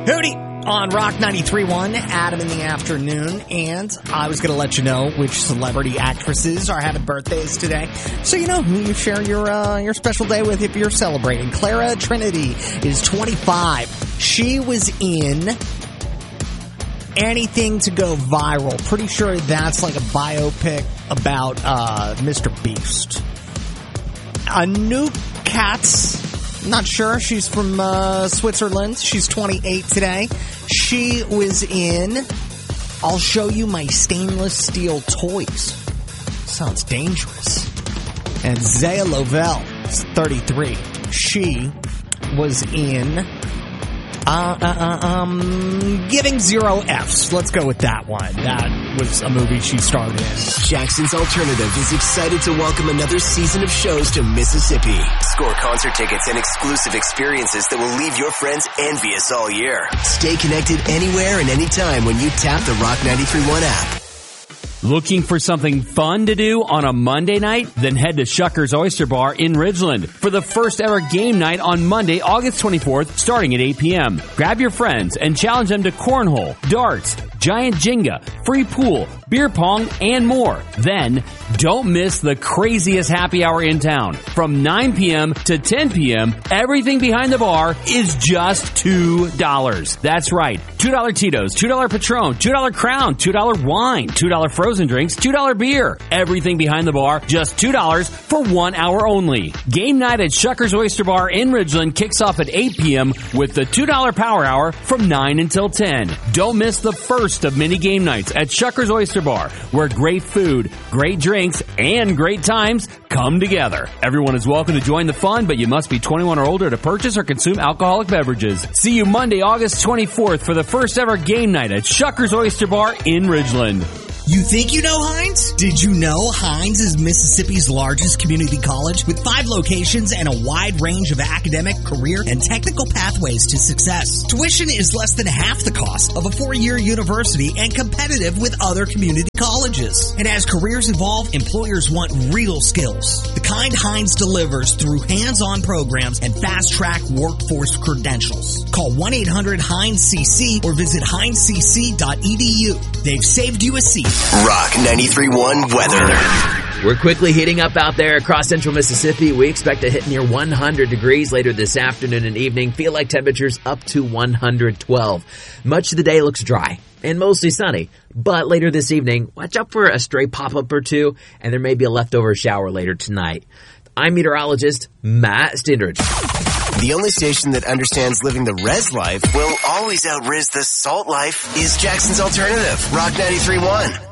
Hootie on Rock 93.1, Adam in the afternoon, and I was going to let you know which celebrity actresses are having birthdays today, so you know who you share your special day with if you're celebrating. Clara Trinity is 25. She was in Anything to Go Viral. Pretty sure that's like a biopic about Mr. Beast. Anouk Katz, not sure. She's from Switzerland. She's 28 today. She was in I'll Show You My Stainless Steel Toys. Sounds dangerous. And Zaya Lovell is 33. She was in Giving Zero F's. Let's go with that one. That was a movie she starred in. Jackson's Alternative is excited to welcome another season of shows to Mississippi. Score concert tickets and exclusive experiences that will leave your friends envious all year. Stay connected anywhere and anytime when you tap the Rock 93.1 app. Looking for something fun to do on a Monday night? Then head to Shuckers Oyster Bar in Ridgeland for the first ever game night on Monday, August 24th, starting at 8 p.m. Grab your friends and challenge them to cornhole, darts, giant Jenga, free pool, beer pong, and more. Then, don't miss the craziest happy hour in town. From 9 p.m. to 10 p.m., everything behind the bar is just $2. That's right. $2 Tito's, $2 Patron, $2 Crown, $2 wine, $2 frozen drinks, $2 beer. Everything behind the bar, just $2 for 1 hour only. Game night at Shuckers Oyster Bar in Ridgeland kicks off at 8 p.m. with the $2 Power Hour from 9 until 10. Don't miss the first of many game nights at Shuckers Oyster Bar, where great food, great drinks, and great times come together. Everyone is welcome to join the fun, but you must be 21 or older to purchase or consume alcoholic beverages. See you Monday, August 24th for the first ever game night at Shuckers Oyster Bar in Ridgeland. You think you know Hines? Did you know Hines is Mississippi's largest community college with 5 locations and a wide range of academic, career, and technical pathways to success? Tuition is less than half the cost of a 4-year university and competitive with other community colleges. And as careers evolve, employers want real skills. The kind Hines delivers through hands-on programs and fast-track workforce credentials. Call 1-800-HINES-CC or visit hinescc.edu. They've saved you a seat. Rock 93.1 weather. We're quickly heating up out there across central Mississippi. We expect to hit near 100 degrees later this afternoon and evening. Feel like temperatures up to 112. Much of the day looks dry and mostly sunny. But later this evening, watch out for a stray pop-up or two, and there may be a leftover shower later tonight. I'm meteorologist Matt Stindridge. The only station that understands living the res life will always out-ris the salt life is Jackson's Alternative, Rock 93.1.